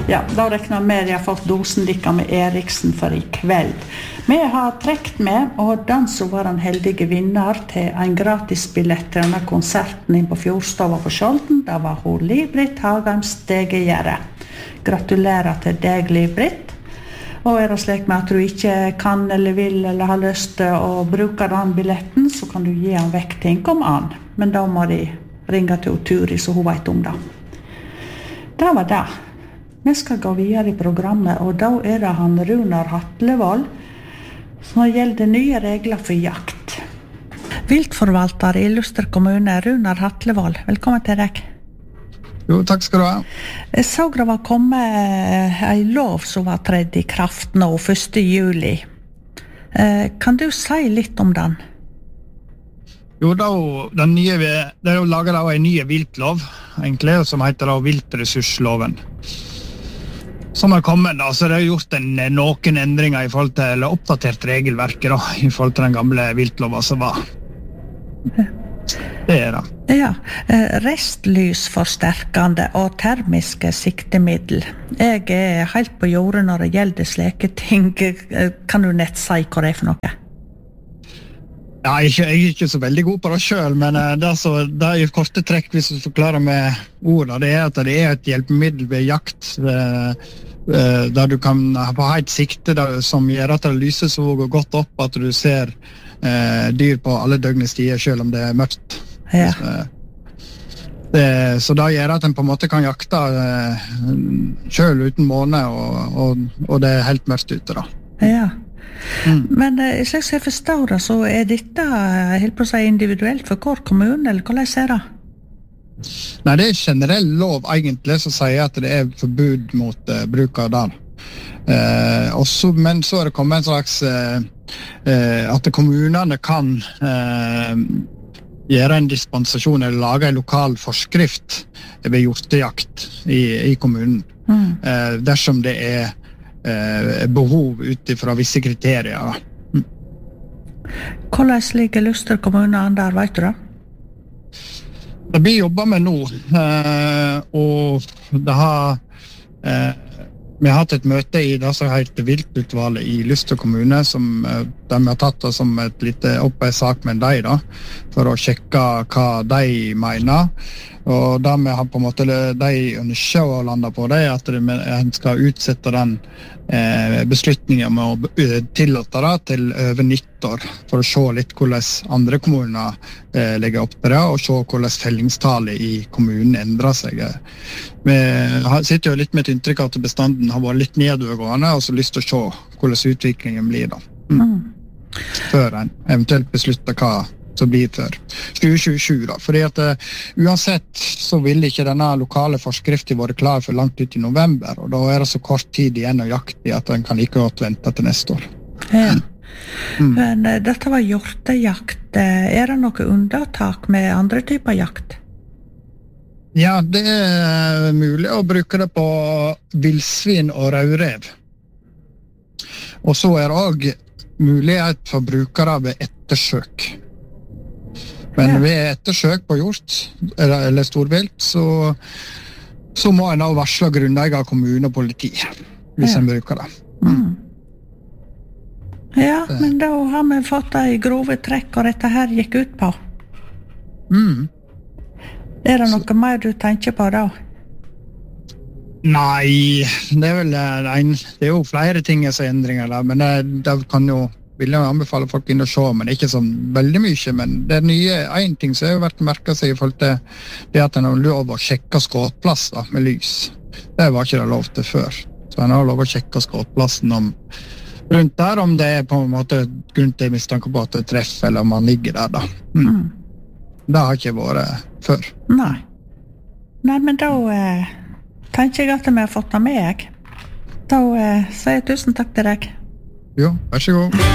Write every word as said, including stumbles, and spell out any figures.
Ja, da rekner jeg med at jeg har fått dosen dikka med Eriksen for i kveld. Vi har trekt med, og den som var en heldige vinner til en gratis billett til denne konserten inn på Fjordstova på Skjolden, da var hun Liv-Britt Hagheim Stegegjerde. Gratulerer til deg, Liv-Britt. Og er det slik med at du ikke kan eller vil eller har lyst til å bruke den billetten, så kan du gi den vekk til en kom an. Men da må de ringe til Turi, så hun vet om det. Det var det. Vi skal gå videre i programmet, og da er det han Runar Hatlevold som gjelder nye regler for jakt. Viltforvalter i Luster kommune, Runar Hatlevold, velkommen til deg. Jo, takk skal du ha. Jeg så det var kommet en lov som var tredd i kraft nå, første juli. Kan du si litt om den? Jo, da, den nye, det er jo laget av en ny viltlov, egentlig, som heter da viltressursloven. Som har kommet, da, så det har gjort en, noen endringer i forhold til, eller oppdatert regelverket da, i forhold til den gamle viltloven som var. Det er det. Ja, restlysforsterkende og termiske siktemiddel. Jeg er helt på jordet når det gjelder slike ting. Kan du nett si hva det er for noe? Ja, jeg, er ikke, jeg er ikke så veldig god på det selv, men det er, så, det er i korte trekk, hvis du forklarer med ordene, det er at det er et hjelpemiddel ved jakt, der du kan ha et sikte der, som gjør at det lyser så godt opp at du ser eh, dyr på alle døgnets tider, selv om det er mørkt. Ja. Det, så da gjør at en på en måte kan jakte eh, selv uten måne, og, og, og det er helt mørkt ute da. Ja. Mm. Men eh, slik jeg forstår det, så er dette helt på seg individuelt for hver kommune, eller hvordan er det? Nei, det er generell lov egentlig som sier at det er forbud mot uh, bruk av den. Uh, også, men så er det kommet en slags uh, uh, at kommunene kan uh, gjøre en dispensasjon eller lage en lokal forskrift ved hjortejakt i, i kommunen. Mm. Uh, dersom det er uh, behov utifra visse kriterier. Mm. Hvordan ligger Luster kommune an der, vet du da? Det vi jobber med nå, eh, og det har, eh, vi har hatt et møte i det som heter Viltutvalget i Luster kommune, som eh, de har tatt det som et lite opp en sak med deg da, for å sjekke hva de mener. Og det vi har på en måte, de ønsker å lande på det, er at en skal utsette den eh, beslutningen med å tillate det til over nyttår, for å se litt hvordan andre kommuner eh, legger opp til det, og se hvordan fellingstallet i kommunen endrer seg. Vi sitter jo litt med et inntrykk av at bestanden har vært litt nedovergående, og så lyst til å se hvordan utviklingen blir da. Mm. Før en eventuelt beslutter hva som blir for tjue tjuesju da, fordi at uh, uansett så vil ikke denne lokale forskriften være klar for langt ut i november, og da er det så kort tid igjen å jakte i at den kan ikke godt vente til neste år. Ja. Mm. Men uh, dette var hjortejakt. Er det noe unntak med andre typer jakt? Ja, det er mulig å bruke det på vildsvin og rødrev. Og så er det også mulighet for brukere ved ettersøk. Men ja. Ved ettersøk på hjort, eller, eller storvilt, så, så må en da varsle grunneier kommune og politi, hvis ja. En bruker det. Mm. Mm. Ja, det. Men da har vi fått en grove trekk, og dette her gikk ut på. Mm. Er det noe så. Mer du tenker på da? Nei, det er vel en, det er jo flere ting som endringer da, men det, det kan jo vil jeg anbefale folk inn og se, men ikke sånn veldig mye, men det nye, en ting som har vært merket seg i forhold til det at en har lov å sjekke skåtplass da, med lys. Det var ikke det lov til før. Så en har lov å sjekke skåtplassen om, rundt der, om det er på en måte grunn til mistanke på at det treffer, eller om man ligger der da. Mm. Mm. Det har ikke vært før. Nei. Nei, men da eh, tenker jeg at vi har fått det med, jeg. Da eh, sier jeg tusen takk til deg. Jo, vær så god.